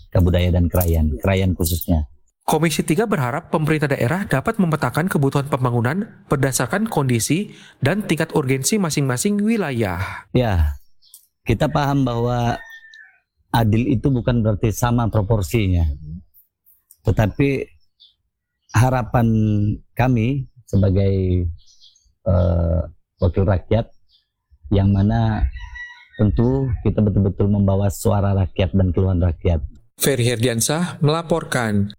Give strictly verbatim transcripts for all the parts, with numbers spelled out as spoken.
Kabudaya dan Krayan, Krayan khususnya. Komisi tiga berharap pemerintah daerah dapat memetakan kebutuhan pembangunan berdasarkan kondisi dan tingkat urgensi masing-masing wilayah. Ya, kita paham bahwa adil itu bukan berarti sama proporsinya. Tetapi harapan kami sebagai uh, wakil rakyat, yang mana tentu kita betul-betul membawa suara rakyat dan keluhan rakyat. Ferry Herdiansah melaporkan.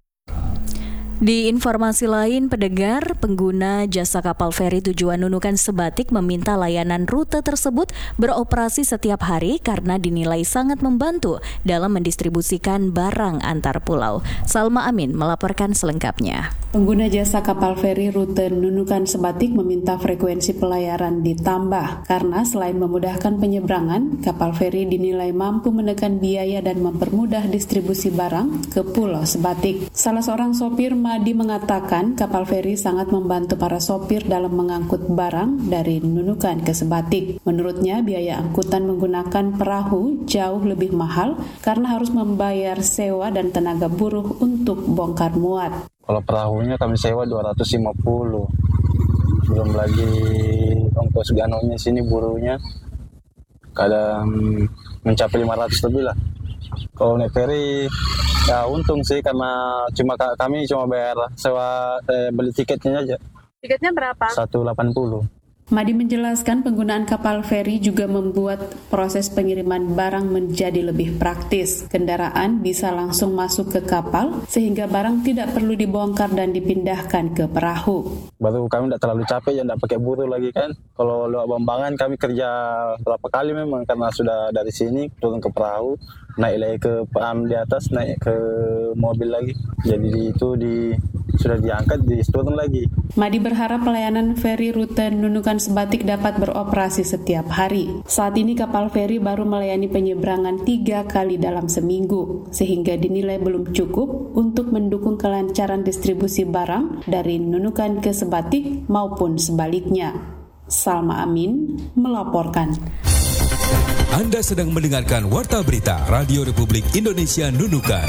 Di informasi lain, pendengar, pengguna jasa kapal feri tujuan Nunukan Sebatik meminta layanan rute tersebut beroperasi setiap hari karena dinilai sangat membantu dalam mendistribusikan barang antar pulau. Salma Amin melaporkan selengkapnya. Pengguna jasa kapal feri rute Nunukan Sebatik meminta frekuensi pelayaran ditambah karena selain memudahkan penyeberangan, kapal feri dinilai mampu menekan biaya dan mempermudah distribusi barang ke Pulau Sebatik. Salah seorang sopir Madi mengatakan kapal feri sangat membantu para sopir dalam mengangkut barang dari Nunukan ke Sebatik. Menurutnya, biaya angkutan menggunakan perahu jauh lebih mahal karena harus membayar sewa dan tenaga buruh untuk bongkar muat. Kalau perahunya kami sewa dua ratus lima puluh. Belum lagi ongkos ganonya sini buruhnya kadang mencapai lima ratus lebih lah. Kalau naik feri ya untung sih karena cuma kami cuma bayar sewa eh, beli tiketnya aja. Tiketnya berapa? seratus delapan puluh. Madi menjelaskan penggunaan kapal feri juga membuat proses pengiriman barang menjadi lebih praktis. Kendaraan bisa langsung masuk ke kapal sehingga barang tidak perlu dibongkar dan dipindahkan ke perahu. Baru kami tidak terlalu capek ya tidak pakai buruh lagi kan. Kalau lewat Bambangan kami kerja berapa kali memang karena sudah dari sini turun ke perahu, naik lagi ke pam di atas, naik ke mobil lagi. Jadi itu di sudah diangkat, turun lagi. Madi berharap pelayanan feri rute Nunukan Sebatik dapat beroperasi setiap hari. Saat ini kapal feri baru melayani penyeberangan tiga kali dalam seminggu, sehingga dinilai belum cukup untuk mendukung kelancaran distribusi barang dari Nunukan ke Sebatik maupun sebaliknya. Salma Amin melaporkan. Anda sedang mendengarkan Warta Berita Radio Republik Indonesia Nunukan.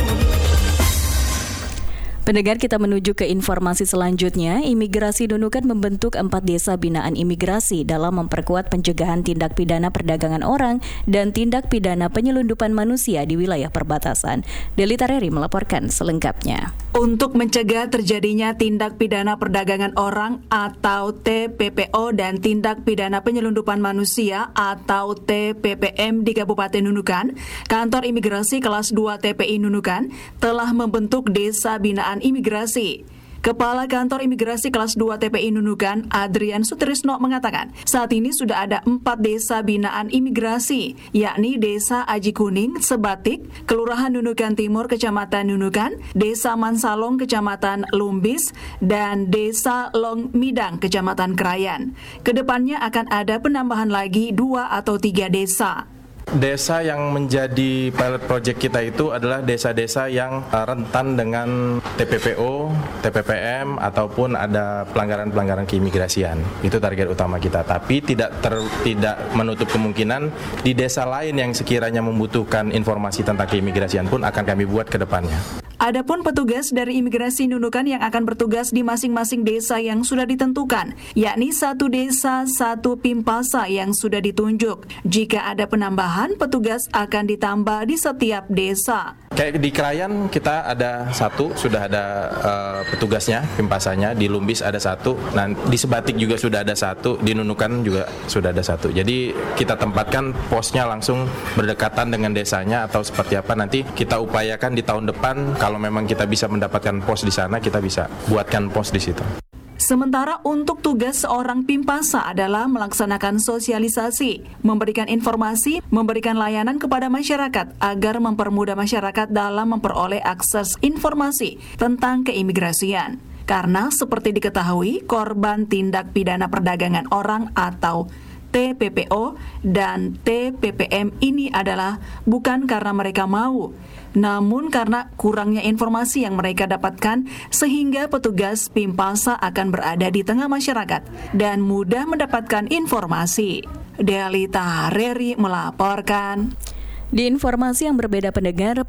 Pendengar, kita menuju ke informasi selanjutnya. Imigrasi Nunukan membentuk empat desa binaan imigrasi dalam memperkuat pencegahan tindak pidana perdagangan orang dan tindak pidana penyelundupan manusia di wilayah perbatasan. Deli Tareri melaporkan selengkapnya. Untuk mencegah terjadinya tindak pidana perdagangan orang atau T P P O dan tindak pidana penyelundupan manusia atau T P P M di Kabupaten Nunukan, Kantor Imigrasi Kelas dua T P I Nunukan telah membentuk Desa Binaan Imigrasi. Kepala Kantor Imigrasi Kelas dua T P I Nunukan, Adrian Sutrisno mengatakan, saat ini sudah ada empat desa binaan imigrasi, yakni Desa Aji Kuning, Sebatik, Kelurahan Nunukan Timur, Kecamatan Nunukan, Desa Mansalong, Kecamatan Lumbis, dan Desa Long Midang, Kecamatan Krayan. Kedepannya akan ada penambahan lagi dua atau tiga desa. Desa yang menjadi pilot project kita itu adalah desa-desa yang uh, rentan dengan T P P O, T P P M ataupun ada pelanggaran-pelanggaran keimigrasian. Itu target utama kita. Tapi tidak ter, tidak menutup kemungkinan di desa lain yang sekiranya membutuhkan informasi tentang keimigrasian pun akan kami buat ke depannya. Adapun petugas dari Imigrasi Nunukan yang akan bertugas di masing-masing desa yang sudah ditentukan, yakni satu desa, satu pimpasa yang sudah ditunjuk. Jika ada penambahan, petugas akan ditambah di setiap desa. Kayak di Krayan kita ada satu, sudah ada uh, petugasnya, pimpasanya. Di Lumbis ada satu, nah di Sebatik juga sudah ada satu, di Nunukan juga sudah ada satu. Jadi kita tempatkan posnya langsung berdekatan dengan desanya atau seperti apa nanti kita upayakan di tahun depan. Kalau memang kita bisa mendapatkan pos di sana, kita bisa buatkan pos di situ. Sementara untuk tugas seorang pimpasa adalah melaksanakan sosialisasi, memberikan informasi, memberikan layanan kepada masyarakat agar mempermudah masyarakat dalam memperoleh akses informasi tentang keimigrasian. Karena seperti diketahui, korban tindak pidana perdagangan orang atau T P P O dan T P P M ini adalah bukan karena mereka mau, namun karena kurangnya informasi yang mereka dapatkan sehingga petugas pimpasa akan berada di tengah masyarakat dan mudah mendapatkan informasi. Deli Tareri melaporkan. Di informasi yang berbeda, pendengar,